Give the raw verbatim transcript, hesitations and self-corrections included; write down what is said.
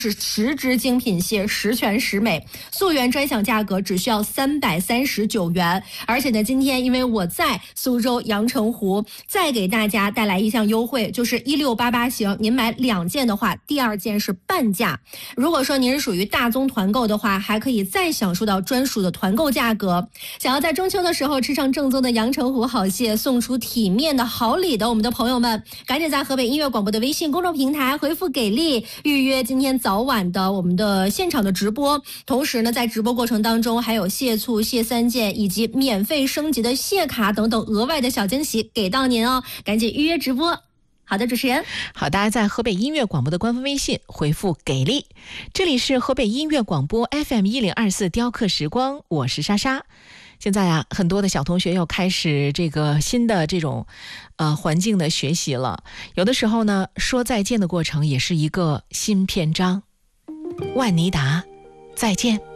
是十只精品蟹，十全十美，溯源专享价格只需要三百三十九元。而且呢，今天因为我在苏州阳澄湖，再给大家带来一项优惠，就是一六八八型，您买两件的话，第二件是半价。如果说您是属于大宗团购的话，还可以再享受到专属的团购价格。想要在中秋的时候吃上正宗的阳澄湖好蟹，送出体面的好礼的我们的朋友们，赶紧在河北音乐广播的微信公众平台回复给力，预约今天早晚的我们的现场的直播。同时呢，在直播过程当中还有蟹醋、蟹三件以及免费升级的蟹卡等等额外的小惊喜给到您哦，赶紧预约直播。好的，主持人。 好，大家在河北音乐广播的官方微信回复给力。这里是河北音乐广播 F M 一零二四雕刻时光，我是莎莎。现在啊，很多的小同学又开始这个新的这种呃环境的学习了。有的时候呢，说再见的过程也是一个新篇章。万妮达，再见。